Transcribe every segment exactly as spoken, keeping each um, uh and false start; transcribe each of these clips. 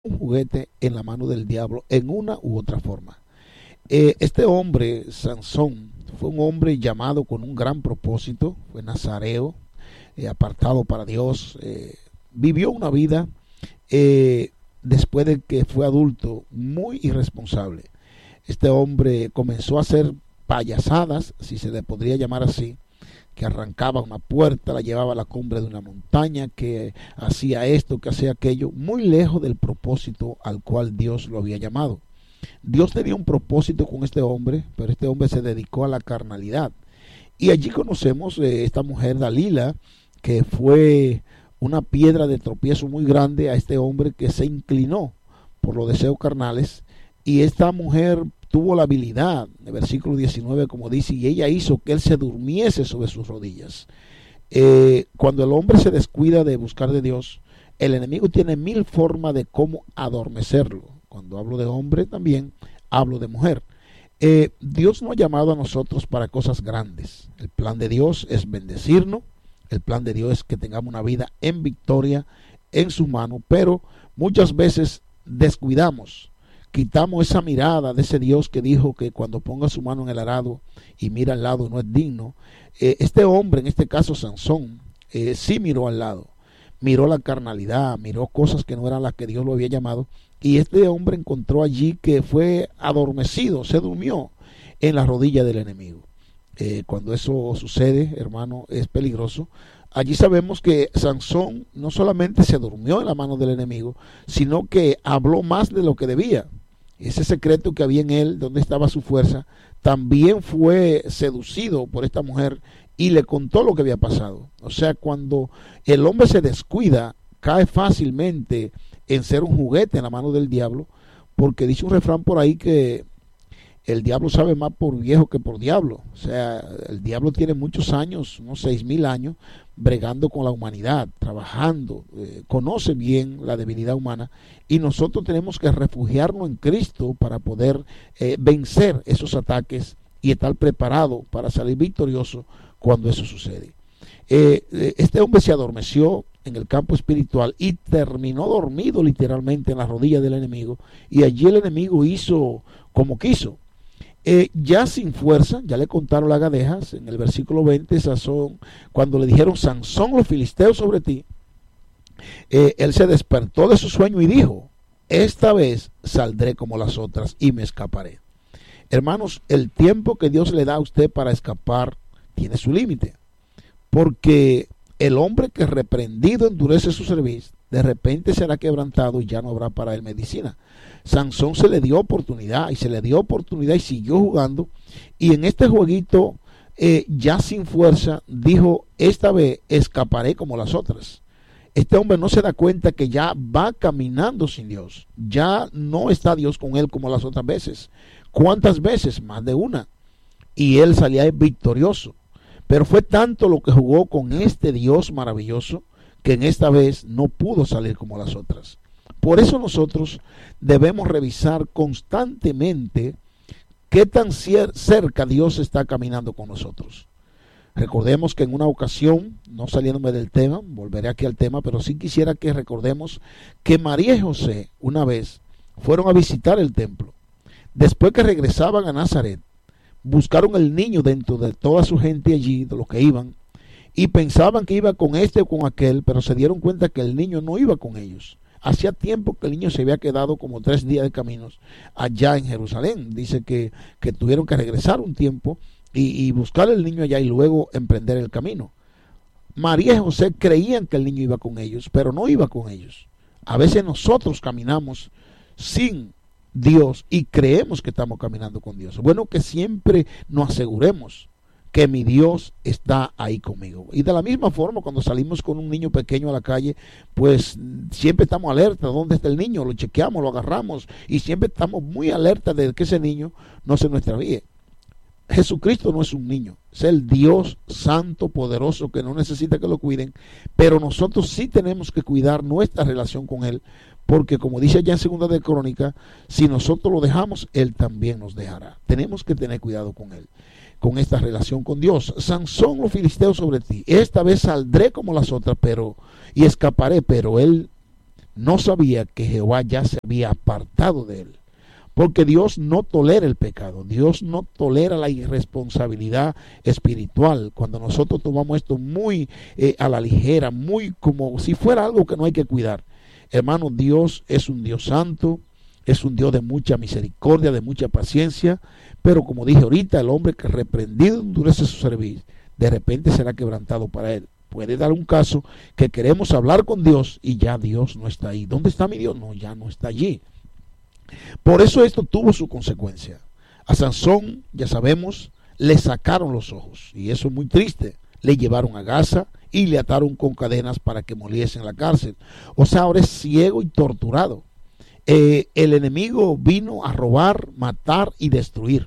un juguete en la mano del diablo en una u otra forma. Eh, este hombre, Sansón, fue un hombre llamado con un gran propósito, fue nazareo, eh, apartado para Dios, eh, vivió una vida eh, después de que fue adulto muy irresponsable. Este hombre comenzó a hacer payasadas, si se le podría llamar así, que arrancaba una puerta, la llevaba a la cumbre de una montaña, que hacía esto, que hacía aquello, muy lejos del propósito al cual Dios lo había llamado. Dios tenía un propósito con este hombre, pero este hombre se dedicó a la carnalidad. Y allí conocemos eh, esta mujer Dalila, que fue una piedra de tropiezo muy grande a este hombre que se inclinó por los deseos carnales. Y esta mujer tuvo la habilidad, en el versículo diecinueve, como dice, y ella hizo que él se durmiese sobre sus rodillas. Eh, cuando el hombre se descuida de buscar de Dios, el enemigo tiene mil formas de cómo adormecerlo. Cuando hablo de hombre también hablo de mujer. Eh, Dios nos ha llamado a nosotros para cosas grandes. El plan de Dios es bendecirnos. El plan de Dios es que tengamos una vida en victoria en su mano, pero muchas veces descuidamos, quitamos esa mirada de ese Dios que dijo que cuando ponga su mano en el arado y mira al lado no es digno. Eh, este hombre, en este caso Sansón, eh, sí miró al lado, miró la carnalidad, miró cosas que no eran las que Dios lo había llamado, y este hombre encontró allí que fue adormecido, se durmió en la rodilla del enemigo. Eh, cuando eso sucede, hermano, es peligroso. Allí sabemos que Sansón no solamente se durmió en la mano del enemigo, sino que habló más de lo que debía. Ese secreto que había en él, donde estaba su fuerza, también fue seducido por esta mujer y le contó lo que había pasado. O sea, cuando el hombre se descuida, cae fácilmente en ser un juguete en la mano del diablo, porque dice un refrán por ahí que el diablo sabe más por viejo que por diablo. O sea, el diablo tiene muchos años, unos seis mil años, bregando con la humanidad, trabajando, eh, conoce bien la debilidad humana, y nosotros tenemos que refugiarnos en Cristo para poder eh, vencer esos ataques y estar preparado para salir victorioso cuando eso sucede. Eh, eh, este hombre se adormeció en el campo espiritual y terminó dormido literalmente en las rodillas del enemigo, y allí el enemigo hizo como quiso. Eh, ya sin fuerza, ya le contaron las gadejas en el versículo veinte, Sansón, cuando le dijeron: Sansón, los filisteos sobre ti, eh, él se despertó de su sueño y dijo: esta vez saldré como las otras y me escaparé. Hermanos, el tiempo que Dios le da a usted para escapar tiene su límite, porque el hombre que reprendido endurece su cerviz, de repente será quebrantado y ya no habrá para él medicina. Sansón se le dio oportunidad y se le dio oportunidad y siguió jugando, y en este jueguito eh, ya sin fuerza dijo: esta vez escaparé como las otras. Este hombre no se da cuenta que ya va caminando sin Dios, ya no está Dios con él como las otras veces. ¿Cuántas veces? Más de una. Y él salía victorioso, pero fue tanto lo que jugó con este Dios maravilloso que en esta vez no pudo salir como las otras. Por eso nosotros debemos revisar constantemente qué tan cerca Dios está caminando con nosotros. Recordemos que en una ocasión, no saliéndome del tema, volveré aquí al tema, pero sí quisiera que recordemos que María y José una vez fueron a visitar el templo. Después que regresaban a Nazaret, buscaron el niño dentro de toda su gente allí, de los que iban, y pensaban que iba con este o con aquel, pero se dieron cuenta que el niño no iba con ellos. Hacía tiempo que el niño se había quedado como tres días de caminos allá en Jerusalén. Dice que, que tuvieron que regresar un tiempo y, y buscar el niño allá y luego emprender el camino. María y José creían que el niño iba con ellos, pero no iba con ellos. A veces nosotros caminamos sin Dios y creemos que estamos caminando con Dios. Bueno, que siempre nos aseguremos que mi Dios está ahí conmigo. Y de la misma forma, cuando salimos con un niño pequeño a la calle, pues siempre estamos alerta. ¿Dónde está el niño? Lo chequeamos, lo agarramos, y siempre estamos muy alerta de que ese niño no se nos extravíe. Jesucristo no es un niño, es el Dios santo, poderoso, que no necesita que lo cuiden, pero nosotros sí tenemos que cuidar nuestra relación con Él, porque como dice allá en Segunda de Crónica, si nosotros lo dejamos, Él también nos dejará. Tenemos que tener cuidado con Él, con esta relación con Dios. Sansón, los filisteos sobre ti, esta vez saldré como las otras, pero y escaparé, pero él no sabía que Jehová ya se había apartado de él. Porque Dios no tolera el pecado, Dios no tolera la irresponsabilidad espiritual. Cuando nosotros tomamos esto muy eh, a la ligera, muy como si fuera algo que no hay que cuidar. Hermano, Dios es un Dios santo, es un Dios de mucha misericordia, de mucha paciencia, pero como dije ahorita, el hombre que reprendido endurece su cerviz, de repente será quebrantado para él. Puede dar un caso que queremos hablar con Dios y ya Dios no está ahí. ¿Dónde está mi Dios? No, ya no está allí. Por eso esto tuvo su consecuencia. A Sansón, ya sabemos, le sacaron los ojos, y eso es muy triste. Le llevaron a Gaza y le ataron con cadenas para que muriese en la cárcel. O sea, ahora es ciego y torturado. Eh, el enemigo vino a robar, matar y destruir.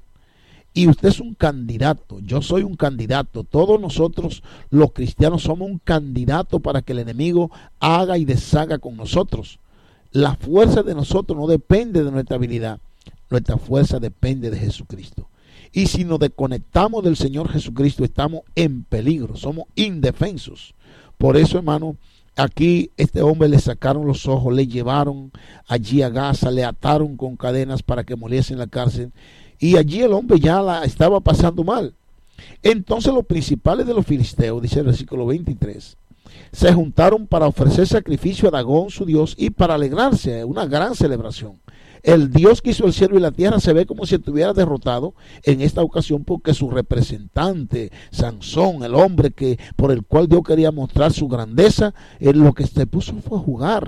Y usted es un candidato, yo soy un candidato, todos nosotros los cristianos somos un candidato para que el enemigo haga y deshaga con nosotros. La fuerza de nosotros no depende de nuestra habilidad, nuestra fuerza depende de Jesucristo. Y si nos desconectamos del Señor Jesucristo, estamos en peligro, somos indefensos. Por eso, hermano, aquí este hombre le sacaron los ojos, le llevaron allí a Gaza, le ataron con cadenas para que muriese en la cárcel. Y allí el hombre ya la estaba pasando mal. Entonces los principales de los filisteos, dice el versículo veintitrés, se juntaron para ofrecer sacrificio a Dagón, su dios, y para alegrarse, una gran celebración. El Dios que hizo el cielo y la tierra se ve como si estuviera derrotado en esta ocasión, porque su representante, Sansón, el hombre que por el cual Dios quería mostrar su grandeza, él lo que se puso fue a jugar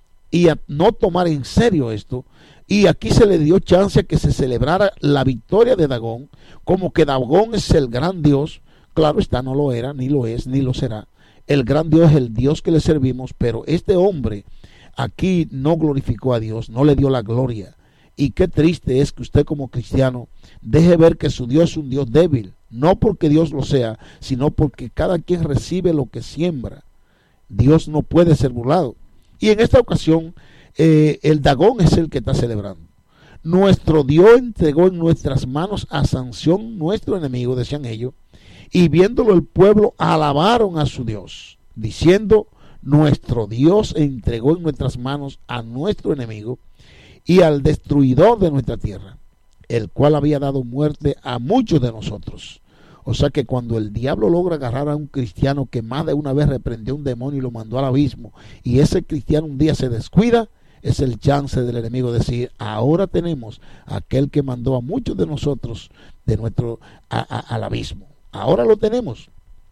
y a no tomar en serio esto. Y aquí se le dio chance a que se celebrara la victoria de Dagón, como que Dagón es el gran Dios. Claro está, no lo era, ni lo es, ni lo será. El gran Dios es el Dios que le servimos, pero este hombre aquí no glorificó a Dios, no le dio la gloria. Y qué triste es que usted como cristiano deje ver que su Dios es un Dios débil, no porque Dios lo sea, sino porque cada quien recibe lo que siembra. Dios no puede ser burlado. Y en esta ocasión, eh, el Dagón es el que está celebrando. Nuestro Dios entregó en nuestras manos a Sansón, nuestro enemigo, decían ellos, y viéndolo el pueblo alabaron a su Dios, diciendo: nuestro Dios entregó en nuestras manos a nuestro enemigo y al destruidor de nuestra tierra, el cual había dado muerte a muchos de nosotros. O sea que cuando el diablo logra agarrar a un cristiano que más de una vez reprendió un demonio y lo mandó al abismo, y ese cristiano un día se descuida, es el chance del enemigo de decir: ahora tenemos a aquel que mandó a muchos de nosotros de nuestro a, a, al abismo. Ahora lo tenemos.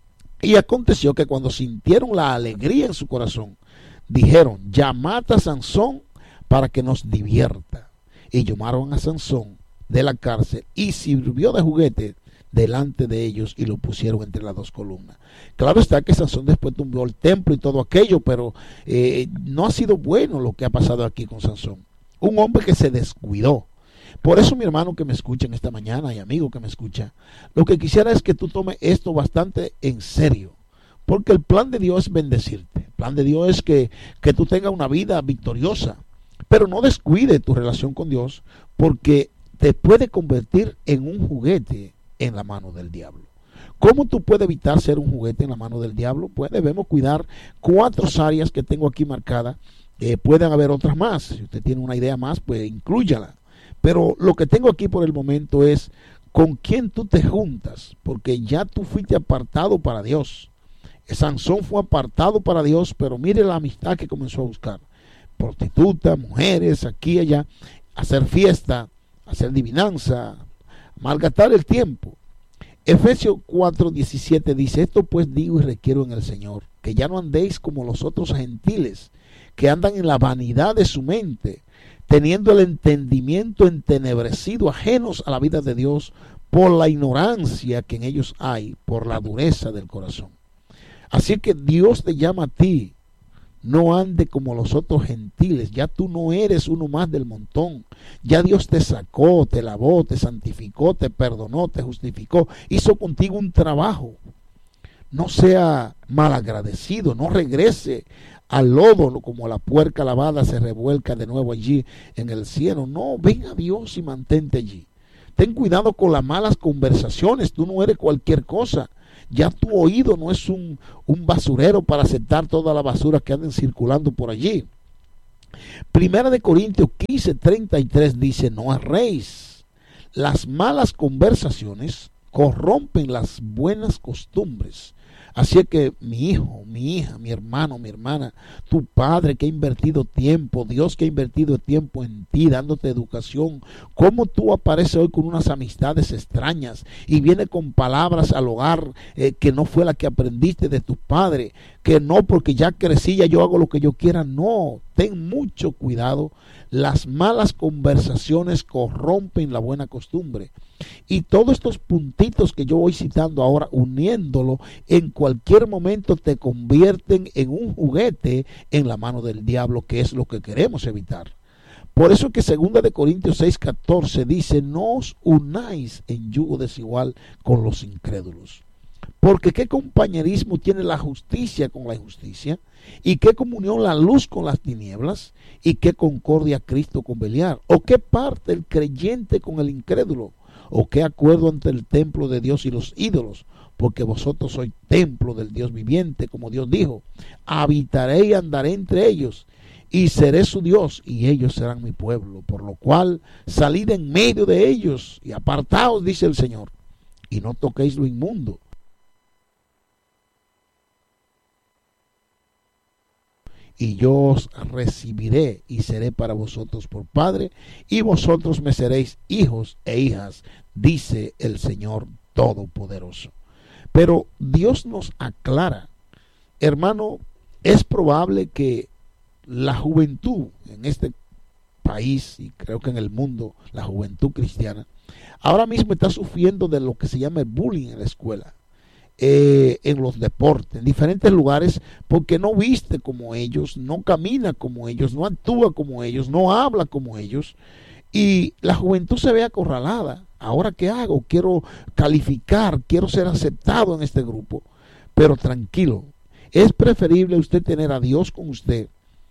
Y aconteció que cuando sintieron la alegría en su corazón, dijeron: llamad a Sansón para que nos divierta. Y llamaron a Sansón de la cárcel y sirvió de juguete delante de ellos y lo pusieron entre las dos columnas. Claro está que Sansón después tumbó el templo y todo aquello, pero eh, no ha sido bueno lo que ha pasado aquí con Sansón. Un hombre que se descuidó. Por eso, mi hermano que me escucha en esta mañana y amigo que me escucha, lo que quisiera es que tú tomes esto bastante en serio, porque el plan de Dios es bendecirte. El plan de Dios es que, que tú tengas una vida victoriosa, pero no descuide tu relación con Dios, porque te puede convertir en un juguete en la mano del diablo. ¿Cómo tú puedes evitar ser un juguete en la mano del diablo? Pues debemos cuidar cuatro áreas que tengo aquí marcadas. Eh, pueden haber otras más. Si usted tiene una idea más, pues inclúyala. Pero lo que tengo aquí por el momento es con quién tú te juntas, porque ya tú fuiste apartado para Dios. Sansón fue apartado para Dios, pero mire la amistad que comenzó a buscar. Prostitutas, mujeres, aquí y allá, hacer fiesta, hacer adivinanza, malgastar el tiempo. Efesios cuatro diecisiete dice: esto pues digo y requiero en el Señor, que ya no andéis como los otros gentiles, que andan en la vanidad de su mente, teniendo el entendimiento entenebrecido, ajenos a la vida de Dios, por la ignorancia que en ellos hay, por la dureza del corazón. Así que Dios te llama a ti: no ande como los otros gentiles. Ya tú no eres uno más del montón. Ya Dios te sacó, te lavó, te santificó, te perdonó, te justificó, hizo contigo un trabajo. No sea malagradecido, no regrese al lodo como la puerca lavada se revuelca de nuevo allí en el cielo. No, ven a Dios y mantente allí. Ten cuidado con las malas conversaciones. Tú no eres cualquier cosa. Ya tu oído no es un, un basurero para aceptar toda la basura que anden circulando por allí. Primera de Corintios quince, treinta y tres dice, no erréis. Las malas conversaciones corrompen las buenas costumbres. Así es que mi hijo, mi hija, mi hermano, mi hermana, tu padre que ha invertido tiempo, Dios que ha invertido tiempo en ti, dándote educación, cómo tú apareces hoy con unas amistades extrañas y viene con palabras al hogar eh, que no fue la que aprendiste de tu padre, que no porque ya crecí, ya yo hago lo que yo quiera. No, ten mucho cuidado. Las malas conversaciones corrompen la buena costumbre. Y todos estos puntitos que yo voy citando ahora, uniéndolo, en cualquier momento te convierten en un juguete en la mano del diablo, que es lo que queremos evitar. Por eso que segunda de Corintios seis, catorce dice, no os unáis en yugo desigual con los incrédulos. Porque qué compañerismo tiene la justicia con la injusticia, y qué comunión la luz con las tinieblas, y qué concordia Cristo con Beliar, o qué parte el creyente con el incrédulo, o qué acuerdo ante el templo de Dios y los ídolos, porque vosotros sois templo del Dios viviente, como Dios dijo, habitaré y andaré entre ellos, y seré su Dios, y ellos serán mi pueblo, por lo cual salid en medio de ellos, y apartaos, dice el Señor, y no toquéis lo inmundo, y yo os recibiré y seré para vosotros por Padre, y vosotros me seréis hijos e hijas, dice el Señor Todopoderoso. Pero Dios nos aclara, hermano, es probable que la juventud en este país, y creo que en el mundo, la juventud cristiana, ahora mismo está sufriendo de lo que se llama el bullying en la escuela. Eh, en los deportes, en diferentes lugares, porque no viste como ellos, no camina como ellos, no actúa como ellos, no habla como ellos, y la juventud se ve acorralada. ¿Ahora qué hago? Quiero calificar, quiero ser aceptado en este grupo. Pero tranquilo, es preferible usted tener a Dios con usted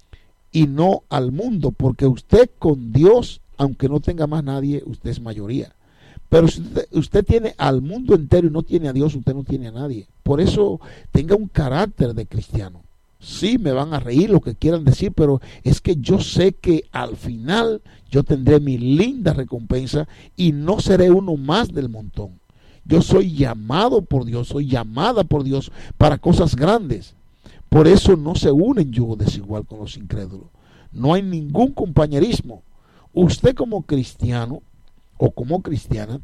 y no al mundo, porque usted con Dios, aunque no tenga más nadie, usted es mayoría. Pero si usted, usted tiene al mundo entero y no tiene a Dios, usted no tiene a nadie. Por eso tenga un carácter de cristiano. Sí, me van a reír lo que quieran decir, pero es que yo sé que al final yo tendré mi linda recompensa y no seré uno más del montón. Yo soy llamado por Dios, soy llamada por Dios para cosas grandes. Por eso no se unen yugo desigual con los incrédulos. No hay ningún compañerismo. Usted como cristiano o como cristiana,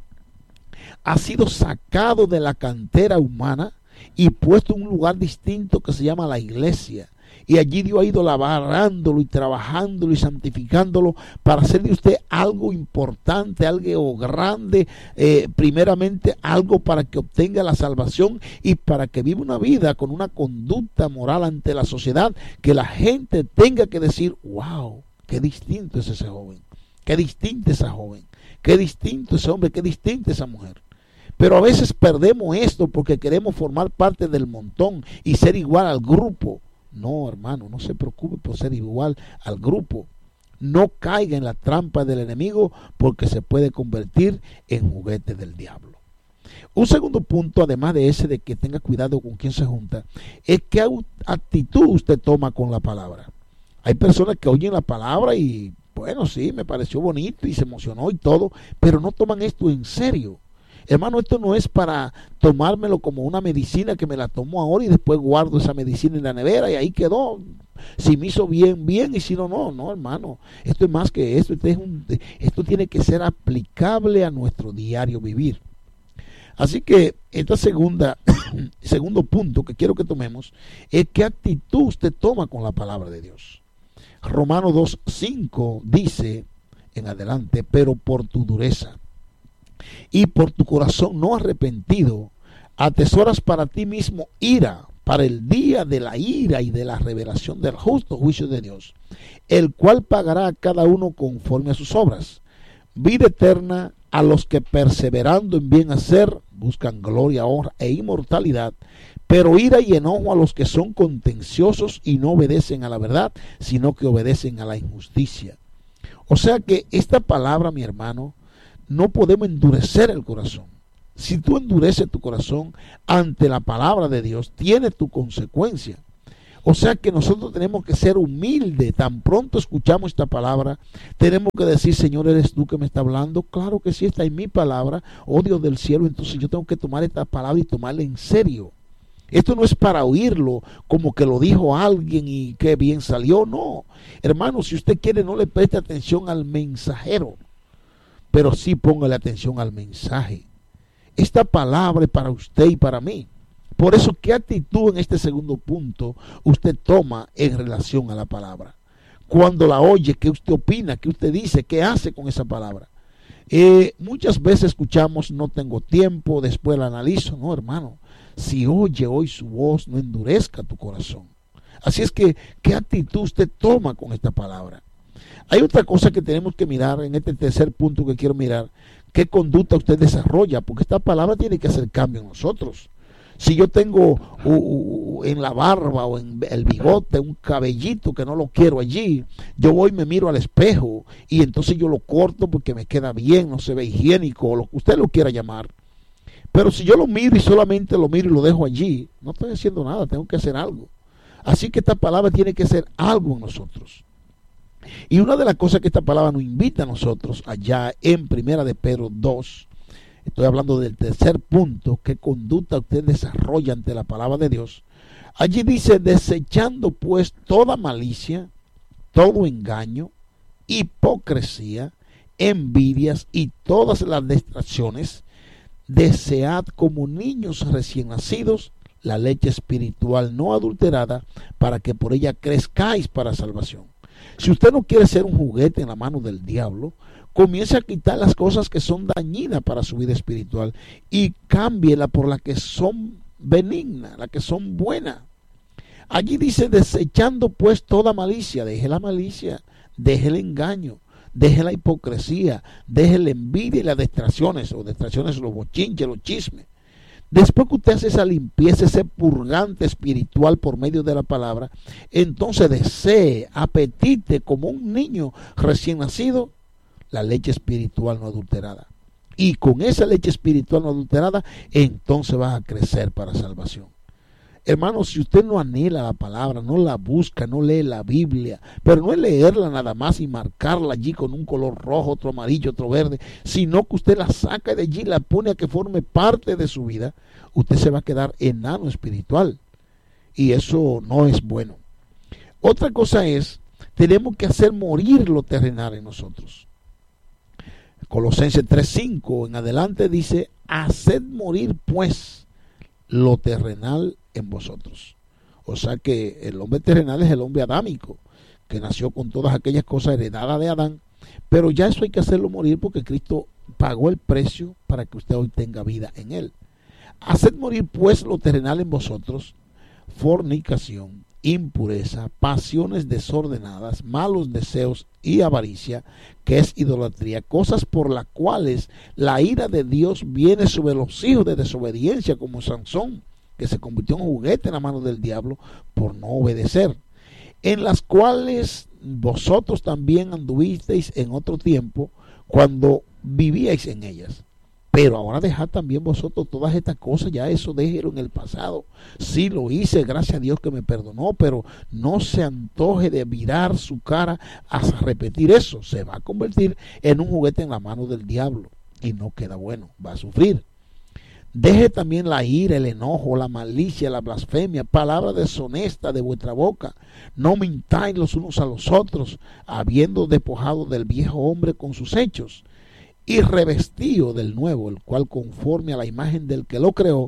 ha sido sacado de la cantera humana y puesto en un lugar distinto que se llama la iglesia. Y allí Dios ha ido lavándolo y trabajándolo y santificándolo para hacer de usted algo importante, algo grande, eh, primeramente algo para que obtenga la salvación y para que viva una vida con una conducta moral ante la sociedad, que la gente tenga que decir, wow, qué distinto es ese joven, qué distinta esa joven. Qué distinto ese hombre, qué distinta esa mujer. Pero a veces perdemos esto porque queremos formar parte del montón y ser igual al grupo. No, hermano, no se preocupe por ser igual al grupo. No caiga en la trampa del enemigo, porque se puede convertir en juguete del diablo. Un segundo punto, además de ese de que tenga cuidado con quién se junta, es qué actitud usted toma con la palabra. Hay personas que oyen la palabra y bueno, sí, me pareció bonito y se emocionó y todo, pero no toman esto en serio. Hermano, esto no es para tomármelo como una medicina que me la tomo ahora y después guardo esa medicina en la nevera y ahí quedó. Si me hizo bien, bien, y si no, no, no, hermano. Esto es más que esto. Esto, es un, esto tiene que ser aplicable a nuestro diario vivir. Así que esta segunda, segundo punto que quiero que tomemos es qué actitud usted toma con la palabra de Dios. Romanos dos cinco dice en adelante, pero por tu dureza y por tu corazón no arrepentido, atesoras para ti mismo ira, para el día de la ira y de la revelación del justo juicio de Dios, el cual pagará a cada uno conforme a sus obras. Vida eterna a los que perseverando en bien hacer buscan gloria, honra e inmortalidad, pero ira y enojo a los que son contenciosos y no obedecen a la verdad, sino que obedecen a la injusticia. O sea que esta palabra, mi hermano, no podemos endurecer el corazón. Si tú endureces tu corazón ante la palabra de Dios, tiene tu consecuencia. O sea que nosotros tenemos que ser humildes. Tan pronto escuchamos esta palabra, tenemos que decir, Señor, ¿eres tú que me está hablando? Claro que sí, esta es mi palabra, oh Dios del cielo. Entonces yo tengo que tomar esta palabra y tomarla en serio. Esto no es para oírlo como que lo dijo alguien y qué bien salió. No, hermano, si usted quiere, no le preste atención al mensajero, pero sí póngale atención al mensaje. Esta palabra es para usted y para mí. Por eso, ¿qué actitud en este segundo punto usted toma en relación a la palabra? Cuando la oye, ¿qué usted opina? ¿Qué usted dice? ¿Qué hace con esa palabra? Eh, muchas veces escuchamos, no tengo tiempo, después la analizo. No, hermano, si oye hoy su voz, no endurezca tu corazón. Así es que, ¿qué actitud usted toma con esta palabra? Hay otra cosa que tenemos que mirar en este tercer punto que quiero mirar. ¿Qué conducta usted desarrolla? Porque esta palabra tiene que hacer cambio en nosotros. Si yo tengo uh, uh, en la barba o en el bigote un cabellito que no lo quiero allí, yo voy y me miro al espejo y entonces yo lo corto porque me queda bien, no se ve higiénico, o lo que usted lo quiera llamar. Pero si yo lo miro y solamente lo miro y lo dejo allí, no estoy haciendo nada, tengo que hacer algo. Así que esta palabra tiene que hacer algo en nosotros. Y una de las cosas que esta palabra nos invita a nosotros allá en Primera de Pedro dos, estoy hablando del tercer punto, qué conducta usted desarrolla ante la palabra de Dios. Allí dice, desechando pues toda malicia, todo engaño, hipocresía, envidias y todas las distracciones, desead como niños recién nacidos la leche espiritual no adulterada, para que por ella crezcáis para salvación. Si usted no quiere ser un juguete en la mano del diablo, comience a quitar las cosas que son dañinas para su vida espiritual y cámbiela por las que son benignas, las que son buenas. Allí dice, desechando pues toda malicia. Deje la malicia, deje el engaño, deje la hipocresía, deje la envidia y las distracciones, o distracciones, los bochinches, los chismes. Después que usted hace esa limpieza, ese purgante espiritual por medio de la palabra, entonces desee, apetite como un niño recién nacido, la leche espiritual no adulterada. Y con esa leche espiritual no adulterada, entonces vas a crecer para salvación. Hermano, si usted no anhela la palabra, no la busca, no lee la Biblia, pero no es leerla nada más y marcarla allí con un color rojo, otro amarillo, otro verde, sino que usted la saca de allí y la pone a que forme parte de su vida, usted se va a quedar enano espiritual. Y eso no es bueno. Otra cosa es, tenemos que hacer morir lo terrenal en nosotros. Colosenses tres cinco en adelante dice, haced morir pues lo terrenal en vosotros. O sea que el hombre terrenal es el hombre adámico, que nació con todas aquellas cosas heredadas de Adán, pero ya eso hay que hacerlo morir porque Cristo pagó el precio para que usted hoy tenga vida en él. Haced morir pues lo terrenal en vosotros, fornicación, impureza, pasiones desordenadas, malos deseos y avaricia, que es idolatría, cosas por las cuales la ira de Dios viene sobre los hijos de desobediencia, como Sansón, que se convirtió en un juguete en la mano del diablo por no obedecer, en las cuales vosotros también anduvisteis en otro tiempo cuando vivíais en ellas. Pero ahora dejad también vosotros todas estas cosas, ya eso déjelo en el pasado. Sí lo hice, gracias a Dios que me perdonó, pero no se antoje de virar su cara a repetir eso. Se va a convertir en un juguete en la mano del diablo y no queda bueno, va a sufrir. Deje también la ira, el enojo, la malicia, la blasfemia, palabra deshonesta de vuestra boca. No mintáis los unos a los otros, habiendo despojado del viejo hombre con sus hechos, y revestido del nuevo, el cual conforme a la imagen del que lo creó,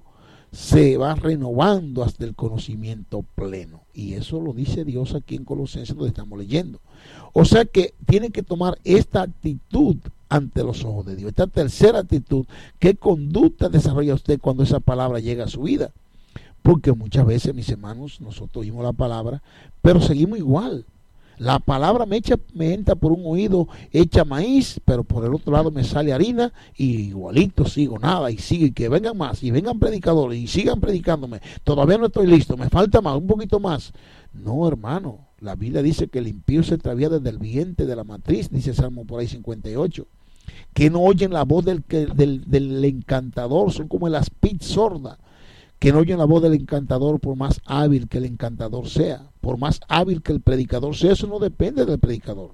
se va renovando hasta el conocimiento pleno. Y eso lo dice Dios aquí en Colosenses, donde estamos leyendo. O sea que tiene que tomar esta actitud ante los ojos de Dios. Esta tercera actitud, ¿qué conducta desarrolla usted cuando esa palabra llega a su vida? Porque muchas veces, mis hermanos, nosotros oímos la palabra, pero seguimos igual. La palabra me, echa, me entra por un oído, echa maíz, pero por el otro lado me sale harina, y igualito sigo nada, y sigue, y que vengan más, y vengan predicadores, y sigan predicándome. Todavía no estoy listo, me falta más, un poquito más. No, hermano, la Biblia dice que el impío se extravía desde el vientre de la matriz, dice Salmo por ahí cincuenta y ocho. Que no oyen la voz del, del, del encantador, son como el aspid sorda, que no oyen la voz del encantador por más hábil que el encantador sea, por más hábil que el predicador sea. Eso no depende del predicador.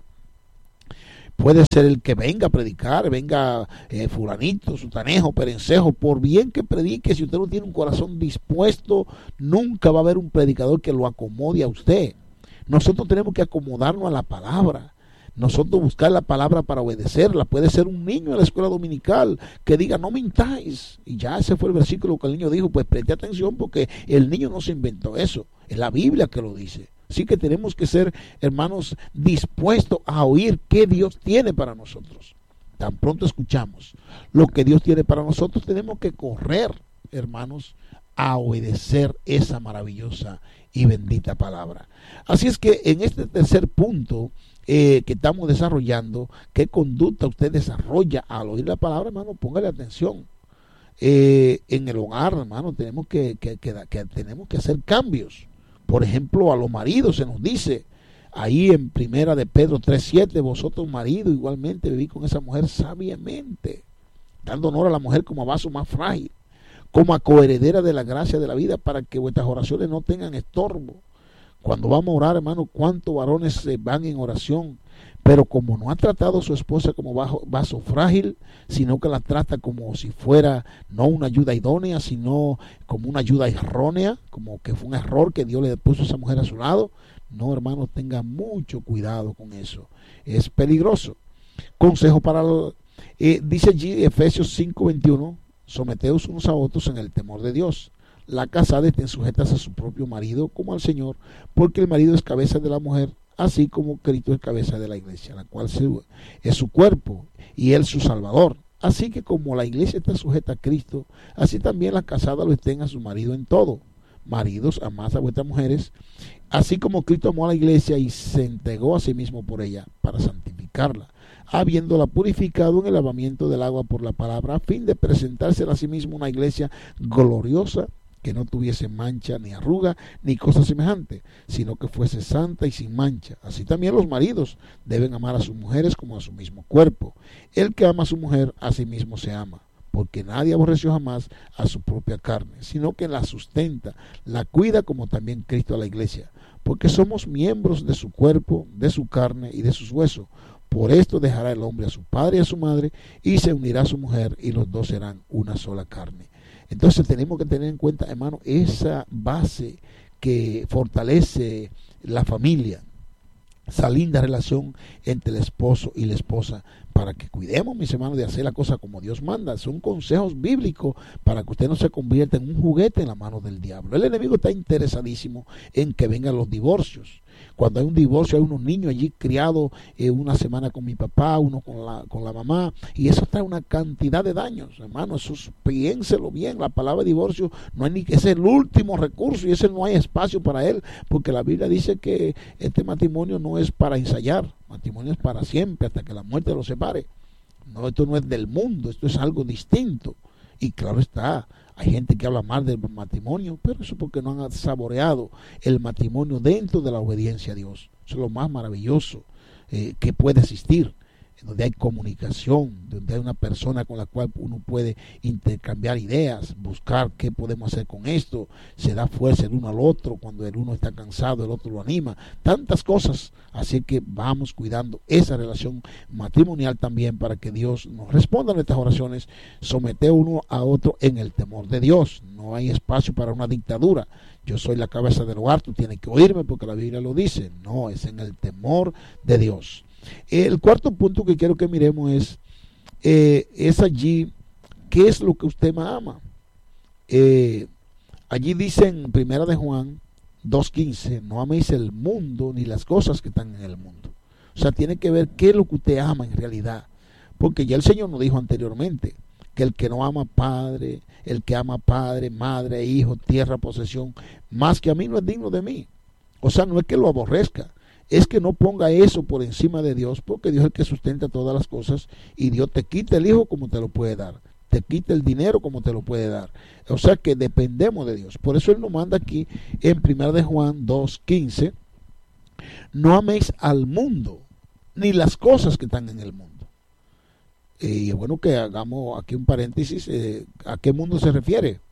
Puede ser el que venga a predicar, venga eh, fulanito, sutanejo, perencejo, por bien que predique, si usted no tiene un corazón dispuesto, nunca va a haber un predicador que lo acomode a usted. Nosotros tenemos que acomodarnos a la palabra. Nosotros buscar la palabra para obedecerla. Puede ser un niño en la escuela dominical que diga, no mintáis. Y ya ese fue el versículo que el niño dijo. Pues preste atención, porque el niño no se inventó eso. Es la Biblia que lo dice. Así que tenemos que ser, hermanos, dispuestos a oír qué Dios tiene para nosotros. Tan pronto escuchamos lo que Dios tiene para nosotros, tenemos que correr, hermanos, a obedecer esa maravillosa y bendita palabra. Así es que en este tercer punto eh, que estamos desarrollando, ¿qué conducta usted desarrolla al oír la palabra, hermano? Póngale atención. Eh, en el hogar, hermano, tenemos que, que, que, que tenemos que hacer cambios. Por ejemplo, a los maridos se nos dice ahí en primera de Pedro tres siete, vosotros maridos igualmente viví con esa mujer sabiamente, dando honor a la mujer como a vaso más frágil, como a coheredera de la gracia de la vida, para que vuestras oraciones no tengan estorbo. Cuando vamos a orar, hermano, cuántos varones se van en oración, pero como no ha tratado a su esposa como vaso, vaso frágil, sino que la trata como si fuera no una ayuda idónea, sino como una ayuda errónea, como que fue un error que Dios le puso a esa mujer a su lado. No, hermano, tenga mucho cuidado con eso. Es peligroso. Consejo para... Lo, eh, dice allí Efesios cinco veintiuno, someteos unos a otros en el temor de Dios. La casada estén sujetas a su propio marido como al Señor, porque el marido es cabeza de la mujer, así como Cristo es cabeza de la iglesia, la cual es su cuerpo y él su salvador. Así que como la iglesia está sujeta a Cristo, así también las casadas lo estén a su marido en todo. Maridos, amad a vuestras mujeres, así como Cristo amó a la iglesia y se entregó a sí mismo por ella, para santificarla, habiéndola purificado en el lavamiento del agua por la palabra, a fin de presentársela a sí mismo una iglesia gloriosa, que no tuviese mancha, ni arruga, ni cosa semejante, sino que fuese santa y sin mancha. Así también los maridos deben amar a sus mujeres como a su mismo cuerpo. El que ama a su mujer, a sí mismo se ama, porque nadie aborreció jamás a su propia carne, sino que la sustenta, la cuida, como también Cristo a la iglesia, porque somos miembros de su cuerpo, de su carne y de sus huesos. Por esto dejará el hombre a su padre y a su madre, y se unirá a su mujer, y los dos serán una sola carne. Entonces tenemos que tener en cuenta, hermano, esa base que fortalece la familia, esa linda relación entre el esposo y la esposa, para que cuidemos, mis hermanos, de hacer la cosa como Dios manda. Son consejos bíblicos para que usted no se convierta en un juguete en la mano del diablo. El enemigo está interesadísimo en que vengan los divorcios. Cuando hay un divorcio, hay unos niños allí criados eh, una semana con mi papá, uno con la, con la mamá, y eso trae una cantidad de daños, hermano. Eso es, piénselo bien, la palabra divorcio no hay ni que es el último recurso, y ese no hay espacio para él, porque la Biblia dice que este matrimonio no es para ensayar, matrimonio es para siempre, hasta que la muerte los separe. No, esto no es del mundo, esto es algo distinto. Y claro está, hay gente que habla mal del matrimonio, pero eso porque no han saboreado el matrimonio dentro de la obediencia a Dios. Eso es lo más maravilloso eh, que puede existir, donde hay comunicación, donde hay una persona con la cual uno puede intercambiar ideas, buscar qué podemos hacer con esto, se da fuerza el uno al otro, cuando el uno está cansado el otro lo anima, tantas cosas. Así que vamos cuidando esa relación matrimonial también, para que Dios nos responda a nuestras oraciones. Somete uno a otro en el temor de Dios. No hay espacio para una dictadura. Yo soy la cabeza del hogar, tú tienes que oírme porque la Biblia lo dice. No, es en el temor de Dios. El cuarto punto que quiero que miremos es, eh, es allí, ¿qué es lo que usted más ama? Eh, allí dice en primera de Juan dos quince, no améis el mundo ni las cosas que están en el mundo. O sea, tiene que ver qué es lo que usted ama en realidad, porque ya el Señor nos dijo anteriormente que el que no ama padre, el que ama padre, madre, hijo, tierra, posesión, más que a mí no es digno de mí. O sea, no es que lo aborrezca, es que no ponga eso por encima de Dios, porque Dios es el que sustenta todas las cosas, y Dios te quita el hijo como te lo puede dar, te quita el dinero como te lo puede dar. O sea que dependemos de Dios. Por eso Él nos manda aquí en primera de Juan dos quince, no améis al mundo, ni las cosas que están en el mundo. Y es bueno que hagamos aquí un paréntesis, eh, ¿a qué mundo se refiere?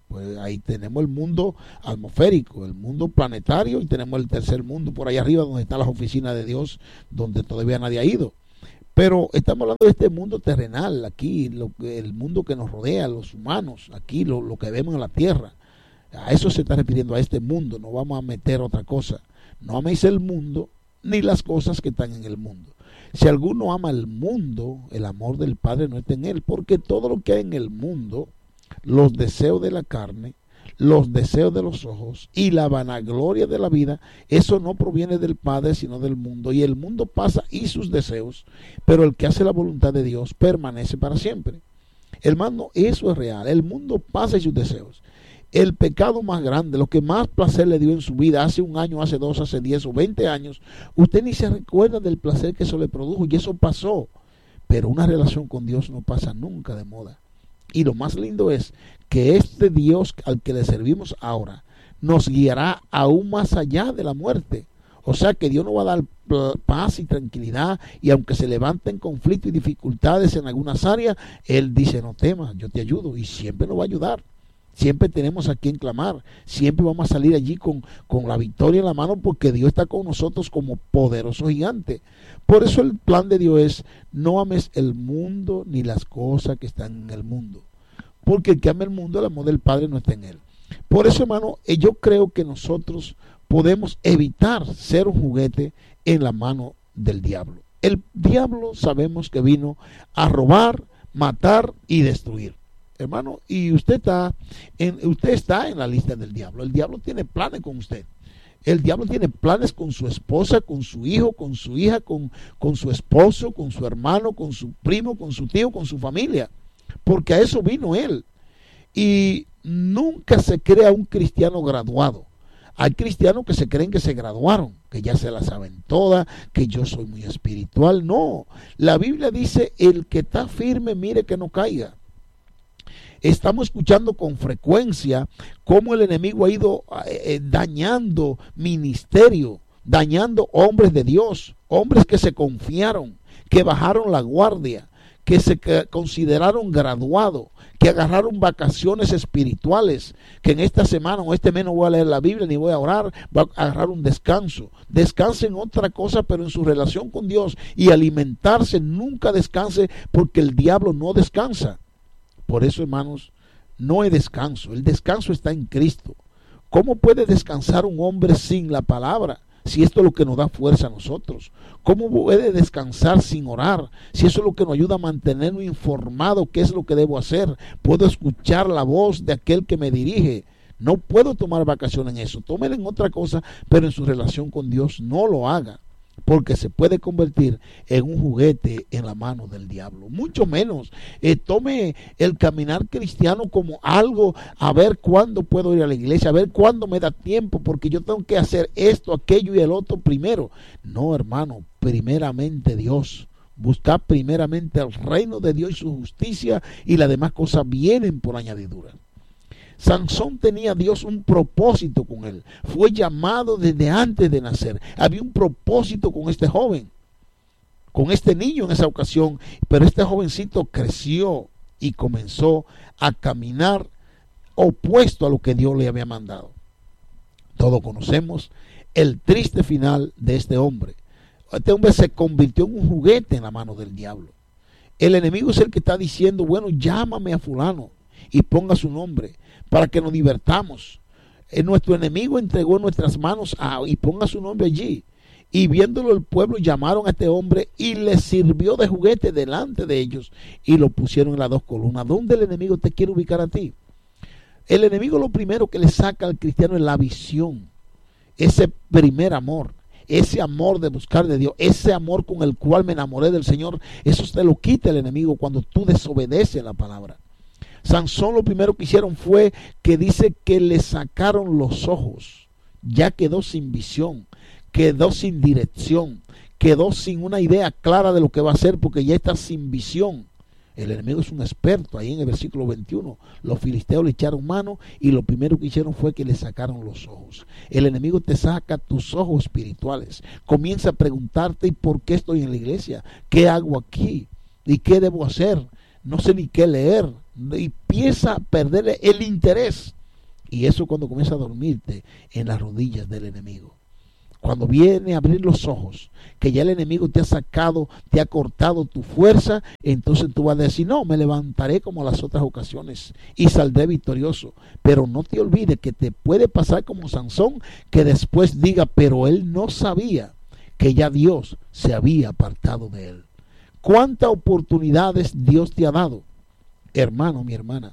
Pues ahí tenemos el mundo atmosférico, el mundo planetario, y tenemos el tercer mundo por ahí arriba donde están las oficinas de Dios, donde todavía nadie ha ido. Pero estamos hablando de este mundo terrenal, aquí, lo, el mundo que nos rodea, los humanos, aquí, lo, lo que vemos en la tierra. A eso se está refiriendo, a este mundo. No vamos a meter otra cosa. No améis el mundo ni las cosas que están en el mundo. Si alguno ama el mundo, el amor del Padre no está en él, porque todo lo que hay en el mundo, los deseos de la carne, los deseos de los ojos y la vanagloria de la vida, eso no proviene del Padre sino del mundo, y el mundo pasa y sus deseos, pero el que hace la voluntad de Dios permanece para siempre. Hermano, eso es real. El mundo pasa y sus deseos. El pecado más grande, lo que más placer le dio en su vida, hace un año, hace dos, hace diez o veinte años, usted ni se recuerda del placer que eso le produjo, y eso pasó. Pero una relación con Dios no pasa nunca de moda. Y lo más lindo es que este Dios al que le servimos ahora nos guiará aún más allá de la muerte. O sea que Dios nos va a dar paz y tranquilidad, y aunque se levanten conflictos y dificultades en algunas áreas, Él dice: no temas, yo te ayudo, y siempre nos va a ayudar. Siempre tenemos a quien clamar, siempre vamos a salir allí con, con la victoria en la mano, porque Dios está con nosotros como poderoso gigante. Por eso el plan de Dios es: no ames el mundo ni las cosas que están en el mundo, porque el que ama el mundo, el amor del Padre no está en él. Por eso, hermano, yo creo que nosotros podemos evitar ser un juguete en la mano del diablo. El diablo sabemos que vino a robar, matar y destruir. Hermano, y usted está en, usted está en la lista del diablo. El diablo tiene planes con usted. El diablo tiene planes con su esposa, con su hijo, con su hija, con, con su esposo, con su hermano, con su primo, con su tío, con su familia. Porque a eso vino él. Y nunca se crea un cristiano graduado. Hay cristianos que se creen que se graduaron, que ya se la saben todas, que yo soy muy espiritual. No, la Biblia dice: el que está firme, mire que no caiga. Estamos escuchando con frecuencia cómo el enemigo ha ido eh, dañando ministerio, dañando hombres de Dios, hombres que se confiaron, que bajaron la guardia, que se consideraron graduados, que agarraron vacaciones espirituales, que en esta semana o este mes no voy a leer la Biblia ni voy a orar, voy a agarrar un descanso. Descanse en otra cosa, pero en su relación con Dios, y alimentarse. Nunca descanse, porque el diablo no descansa. Por eso, hermanos, no hay descanso. El descanso está en Cristo. ¿Cómo puede descansar un hombre sin la palabra, si esto es lo que nos da fuerza a nosotros? ¿Cómo puede descansar sin orar, si eso es lo que nos ayuda a mantenernos informados qué es lo que debo hacer? Puedo escuchar la voz de aquel que me dirige. No puedo tomar vacaciones en eso. Tómelo en otra cosa, pero en su relación con Dios no lo haga, porque se puede convertir en un juguete en la mano del diablo. Mucho menos eh, tome el caminar cristiano como algo, a ver cuándo puedo ir a la iglesia, a ver cuándo me da tiempo, porque yo tengo que hacer esto, aquello y el otro primero. No, hermano, primeramente Dios. Buscar primeramente el reino de Dios y su justicia, y las demás cosas vienen por añadidura. Sansón tenía a Dios un propósito con él. Fue llamado desde antes de nacer. Había un propósito con este joven, con este niño en esa ocasión. Pero este jovencito creció y comenzó a caminar opuesto a lo que Dios le había mandado. Todos conocemos el triste final de este hombre. Este hombre se convirtió en un juguete en la mano del diablo. El enemigo es el que está diciendo: bueno, llámame a fulano y ponga su nombre, para que nos divertamos. Eh, nuestro enemigo entregó en nuestras manos a, y ponga su nombre allí. Y viéndolo el pueblo, llamaron a este hombre y le sirvió de juguete delante de ellos, y lo pusieron en las dos columnas. ¿Dónde el enemigo te quiere ubicar a ti? El enemigo lo primero que le saca al cristiano es la visión, ese primer amor, ese amor de buscar de Dios, ese amor con el cual me enamoré del Señor. Eso te lo quita el enemigo cuando tú desobedeces la palabra. Sansón, lo primero que hicieron fue que dice que le sacaron los ojos. Ya quedó sin visión, quedó sin dirección, quedó sin una idea clara de lo que va a hacer, porque ya está sin visión. El enemigo es un experto. Ahí en el versículo veintiuno, los filisteos le echaron mano, y lo primero que hicieron fue que le sacaron los ojos. El enemigo te saca tus ojos espirituales. Comienza a preguntarte: ¿y por qué estoy en la iglesia? ¿Qué hago aquí? ¿Y qué debo hacer? No sé ni qué leer. Y empieza a perderle el interés. Y eso cuando comienza a dormirte en las rodillas del enemigo. Cuando viene a abrir los ojos, que ya el enemigo te ha sacado, te ha cortado tu fuerza, entonces tú vas a decir, no, me levantaré como las otras ocasiones y saldré victorioso. Pero no te olvides que te puede pasar como Sansón, que después diga, pero él no sabía que ya Dios se había apartado de él. ¿Cuántas oportunidades Dios te ha dado? Hermano, mi hermana,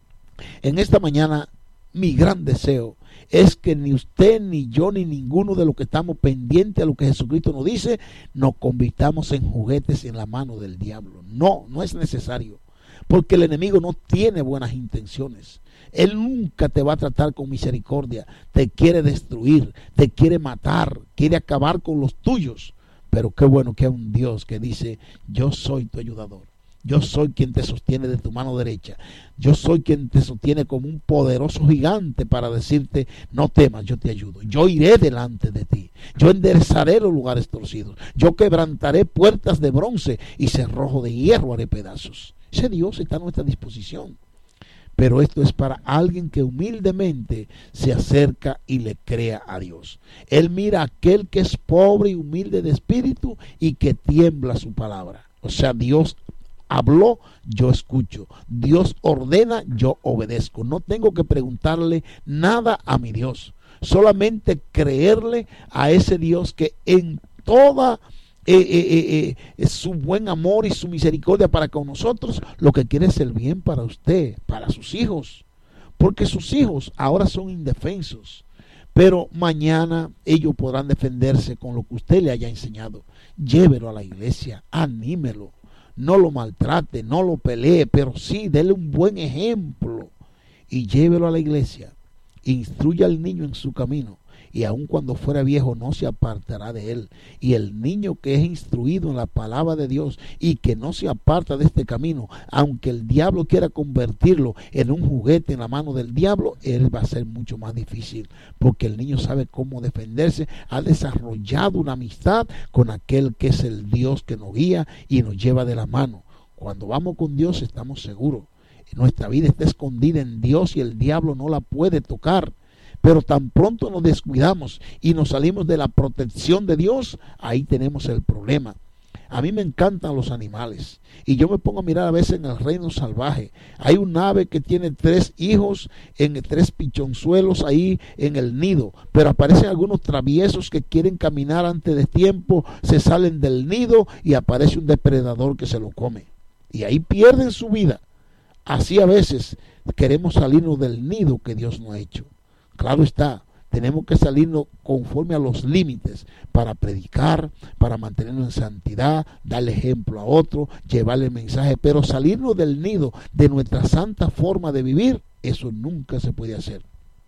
en esta mañana mi gran deseo es que ni usted, ni yo, ni ninguno de los que estamos pendientes a lo que Jesucristo nos dice, nos convirtamos en juguetes en la mano del diablo. No, no es necesario, porque el enemigo no tiene buenas intenciones. Él nunca te va a tratar con misericordia, te quiere destruir, te quiere matar, quiere acabar con los tuyos. Pero qué bueno que hay un Dios que dice, yo soy tu ayudador. Yo soy quien te sostiene de tu mano derecha. Yo soy quien te sostiene como un poderoso gigante para decirte, no temas, yo te ayudo. Yo iré delante de ti. Yo enderezaré los lugares torcidos. Yo quebrantaré puertas de bronce y cerrojo de hierro haré pedazos. Ese Dios está a nuestra disposición. Pero esto es para alguien que humildemente se acerca y le crea a Dios. Él mira a aquel que es pobre y humilde de espíritu y que tiembla su palabra. O sea, Dios habló, yo escucho. Dios ordena, yo obedezco. No tengo que preguntarle nada a mi Dios. Solamente creerle a ese Dios que en toda eh, eh, eh, su buen amor y su misericordia para con nosotros, lo que quiere es el bien para usted, para sus hijos. Porque sus hijos ahora son indefensos. Pero mañana ellos podrán defenderse con lo que usted le haya enseñado. Llévelo a la iglesia, anímelo. No lo maltrate, no lo pelee, pero sí, dele un buen ejemplo y llévelo a la iglesia. Instruya al niño en su camino y aun cuando fuera viejo no se apartará de él. Y el niño que es instruido en la palabra de Dios y que no se aparta de este camino, aunque el diablo quiera convertirlo en un juguete en la mano del diablo, él va a ser mucho más difícil, porque el niño sabe cómo defenderse, ha desarrollado una amistad con aquel que es el Dios que nos guía y nos lleva de la mano. Cuando vamos con Dios estamos seguros. Nuestra vida está escondida en Dios y el diablo no la puede tocar. Pero tan pronto nos descuidamos y nos salimos de la protección de Dios, ahí tenemos el problema. A mí me encantan los animales y yo me pongo a mirar a veces en el reino salvaje. Hay un ave que tiene tres hijos en tres pichonzuelos ahí en el nido, pero aparecen algunos traviesos que quieren caminar antes de tiempo, se salen del nido y aparece un depredador que se lo come. Y ahí pierden su vida. Así a veces queremos salirnos del nido que Dios nos ha hecho. Claro está, tenemos que salirnos conforme a los límites para predicar, para mantenernos en santidad, darle ejemplo a otro, llevarle el mensaje, pero salirnos del nido de nuestra santa forma de vivir, eso nunca se puede hacer.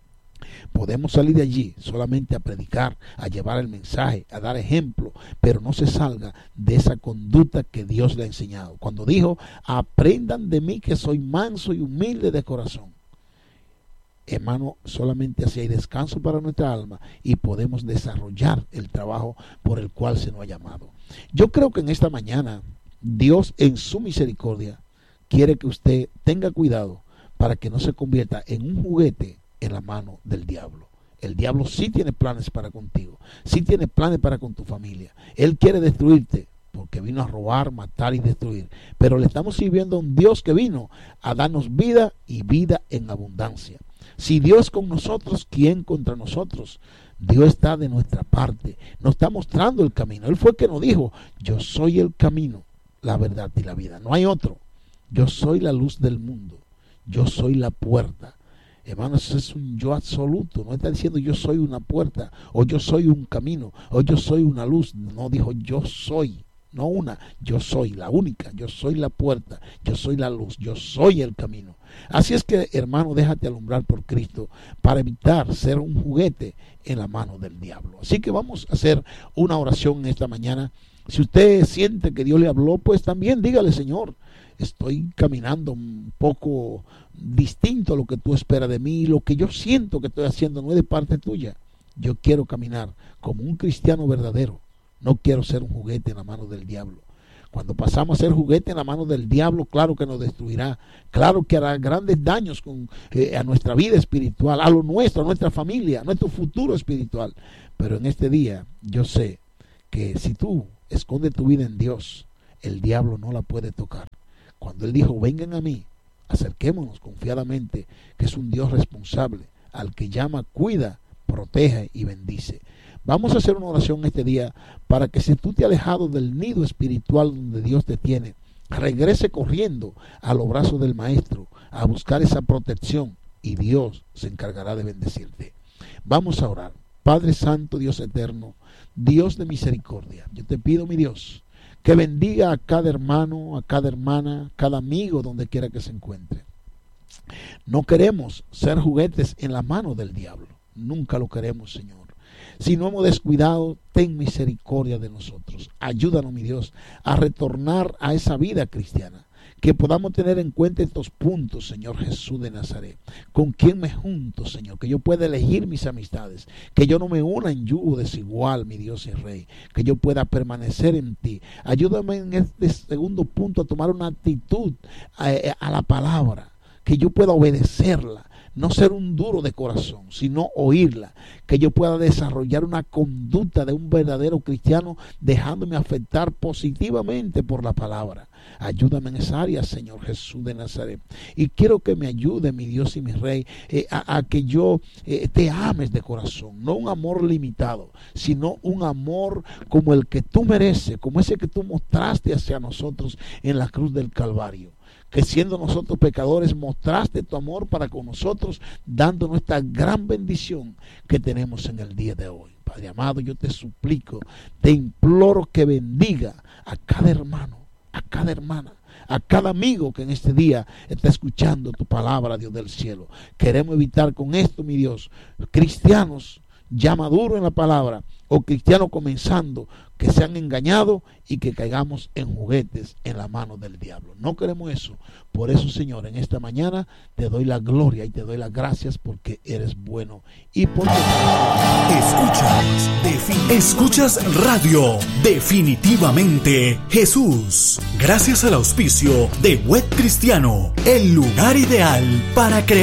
Podemos salir de allí solamente a predicar, a llevar el mensaje, a dar ejemplo, pero no se salga de esa conducta que Dios le ha enseñado. Cuando dijo, aprendan de mí que soy manso y humilde de corazón. Hermano, solamente así hay descanso para nuestra alma y podemos desarrollar el trabajo por el cual se nos ha llamado. Yo creo que en esta mañana Dios en su misericordia quiere que usted tenga cuidado para que no se convierta en un juguete en la mano del diablo. El diablo sí tiene planes para contigo, sí tiene planes para con tu familia. Él quiere destruirte porque vino a robar, matar y destruir. Pero le estamos sirviendo a un Dios que vino a darnos vida y vida en abundancia. Si Dios con nosotros, ¿quién contra nosotros? Dios está de nuestra parte, nos está mostrando el camino. Él fue el que nos dijo, yo soy el camino, la verdad y la vida. No hay otro. Yo soy la luz del mundo. Yo soy la puerta. Hermanos, eso es un yo absoluto. No está diciendo yo soy una puerta, o yo soy un camino, o yo soy una luz. No, dijo yo soy. No una, yo soy la única, yo soy la puerta, yo soy la luz, yo soy el camino. Así es que, hermano, déjate alumbrar por Cristo para evitar ser un juguete en la mano del diablo. Así que vamos a hacer una oración en esta mañana. Si usted siente que Dios le habló, pues también dígale, Señor, estoy caminando un poco distinto a lo que tú esperas de mí, lo que yo siento que estoy haciendo no es de parte tuya. Yo quiero caminar como un cristiano verdadero. No quiero ser un juguete en la mano del diablo. Cuando pasamos a ser juguete en la mano del diablo, claro que nos destruirá, claro que hará grandes daños con, eh, a nuestra vida espiritual, a lo nuestro, a nuestra familia, a nuestro futuro espiritual. Pero en este día yo sé que si tú escondes tu vida en Dios, el diablo no la puede tocar. Cuando Él dijo, vengan a mí, acerquémonos confiadamente, que es un Dios responsable, al que llama, cuida, protege y bendice. Vamos a hacer una oración este día para que si tú te has alejado del nido espiritual donde Dios te tiene, regrese corriendo a los brazos del Maestro a buscar esa protección y Dios se encargará de bendecirte. Vamos a orar. Padre Santo, Dios eterno, Dios de misericordia, yo te pido, mi Dios, que bendiga a cada hermano, a cada hermana, cada amigo donde quiera que se encuentre. No queremos ser juguetes en la mano del diablo. Nunca lo queremos, Señor. Si no hemos descuidado, ten misericordia de nosotros. Ayúdanos, mi Dios, a retornar a esa vida cristiana. Que podamos tener en cuenta estos puntos, Señor Jesús de Nazaret. ¿Con quién me junto, Señor? Que yo pueda elegir mis amistades. Que yo no me una en yugo desigual, mi Dios y Rey. Que yo pueda permanecer en ti. Ayúdame en este segundo punto a tomar una actitud a, a la palabra. Que yo pueda obedecerla. No ser un duro de corazón, sino oírla. Que yo pueda desarrollar una conducta de un verdadero cristiano, dejándome afectar positivamente por la palabra. Ayúdame en esa área, Señor Jesús de Nazaret. Y quiero que me ayude, mi Dios y mi Rey, eh, a, a que yo eh, te ames de corazón. No un amor limitado, sino un amor como el que tú mereces, como ese que tú mostraste hacia nosotros en la cruz del Calvario. Que siendo nosotros pecadores mostraste tu amor para con nosotros, dándonos esta gran bendición que tenemos en el día de hoy. Padre amado, yo te suplico, te imploro que bendiga a cada hermano, a cada hermana, a cada amigo que en este día está escuchando tu palabra, Dios del cielo. Queremos evitar con esto, mi Dios, cristianos ya maduros en la palabra o cristianos comenzando, que sean engañados y que caigamos en juguetes en la mano del diablo. No queremos eso. Por eso, Señor, en esta mañana te doy la gloria y te doy las gracias porque eres bueno y porque escuchas, defin- escuchas radio Definitivamente Jesús. Gracias al auspicio de Web Cristiano, el lugar ideal para crear